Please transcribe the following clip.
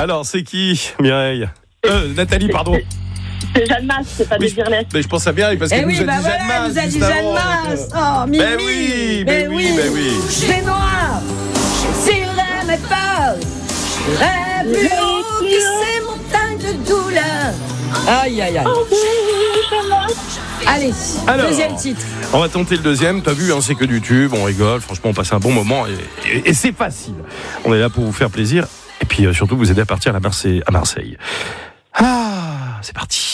Alors, c'est qui, Mireille? Nathalie, pardon. C'est Jeanne Masse, c'est pas Désirless. Mais je pensais bien, parce qu'elle nous a dit Jeanne Masse. Elle nous a dit Jeanne Masse. Oh, Mimi. Mais oui. C'est noir. J'irai mes peurs. J'irai plus haut que ces montagnes de douleur. Aïe. Allez, Alors, deuxième titre. On va tenter le deuxième. T'as vu, c'est que du tube, on rigole. Franchement, on passe un bon moment et c'est facile. On est là pour vous faire plaisir et puis surtout vous aider à partir à Marseille. Ah, c'est parti.